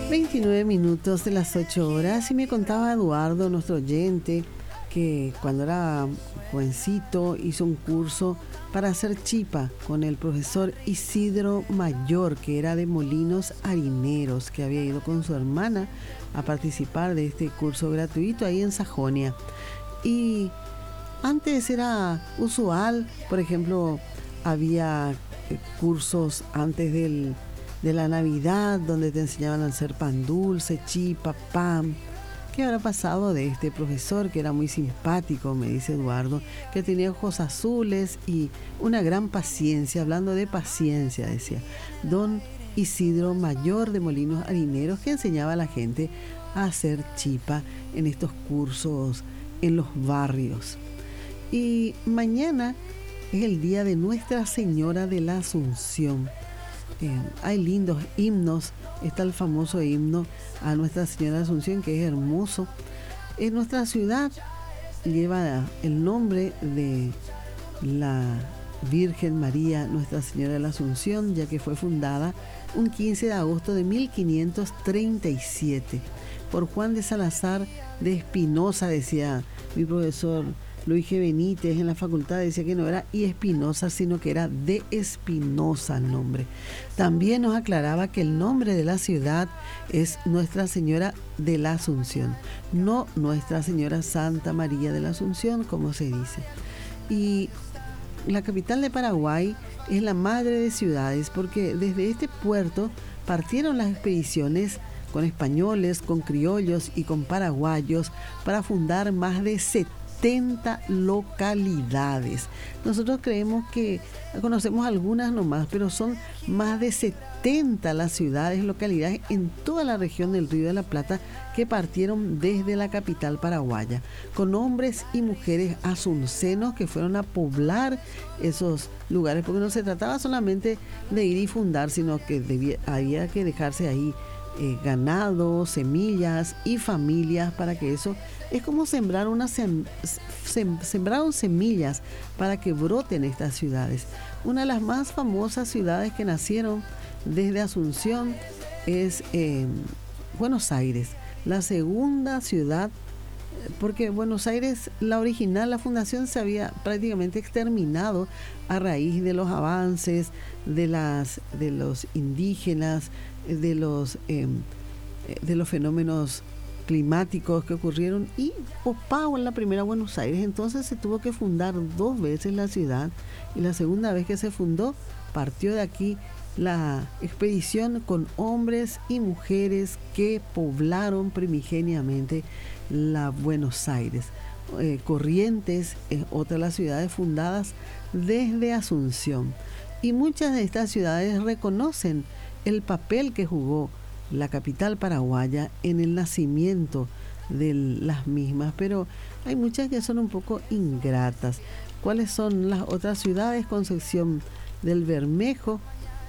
29 minutos de las 8 horas y me contaba Eduardo, nuestro oyente, que cuando era jovencito hizo un curso para hacer chipa con el profesor Isidro Mayor, que era de Molinos Harineros, que había ido con su hermana a participar de este curso gratuito ahí en Sajonia. Y antes era usual, por ejemplo, había cursos antes de la Navidad donde te enseñaban a hacer pan dulce, chipa, pan. ¿Qué habrá pasado de este profesor que era muy simpático, me dice Eduardo, que tenía ojos azules y una gran paciencia? Hablando de paciencia, decía, don Isidro Mayor de Molinos Harineros, que enseñaba a la gente a hacer chipa en estos cursos en los barrios. Y mañana es el día de Nuestra Señora de la Asunción. Hay lindos himnos. Está el famoso himno a Nuestra Señora de la Asunción, que es hermoso. En nuestra ciudad lleva el nombre de la Virgen María, Nuestra Señora de la Asunción, ya que fue fundada un 15 de agosto de 1537 por Juan de Salazar de Espinosa, decía mi profesor Luis G. Benítez en la facultad, decía que no era y Espinosa, sino que era de Espinosa el nombre. También nos aclaraba que el nombre de la ciudad es Nuestra Señora de la Asunción, no Nuestra Señora Santa María de la Asunción, como se dice. Y la capital de Paraguay es la madre de ciudades, porque desde este puerto partieron las expediciones con españoles, con criollos y con paraguayos para fundar más de 70 localidades. Nosotros creemos que conocemos algunas nomás, pero son más de 70 las ciudades, localidades en toda la región del Río de la Plata que partieron desde la capital paraguaya, con hombres y mujeres asuncenos que fueron a poblar esos lugares, porque no se trataba solamente de ir y fundar, sino que había que dejarse ahí ganado, semillas y familias para que eso es como sembrar sembraron semillas para que broten estas ciudades. Una de las más famosas ciudades que nacieron desde Asunción es Buenos Aires, la segunda ciudad, porque Buenos Aires, la original, la fundación se había prácticamente exterminado a raíz de los avances de los indígenas, de los fenómenos climáticos que ocurrieron, y Opao en la primera Buenos Aires. Entonces se tuvo que fundar 2 veces la ciudad, y la segunda vez que se fundó partió de aquí la expedición con hombres y mujeres que poblaron primigeniamente la Buenos Aires. Corrientes es otra de las ciudades fundadas desde Asunción, y muchas de estas ciudades reconocen el papel que jugó la capital paraguaya en el nacimiento de las mismas, pero hay muchas que son un poco ingratas. ¿Cuáles son las otras ciudades? Concepción del Bermejo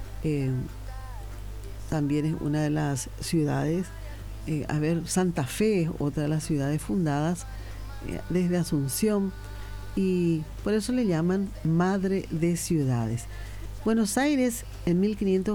también es una de las ciudades. Santa Fe es otra de las ciudades fundadas desde Asunción, y por eso le llaman madre de ciudades. Buenos Aires en 1500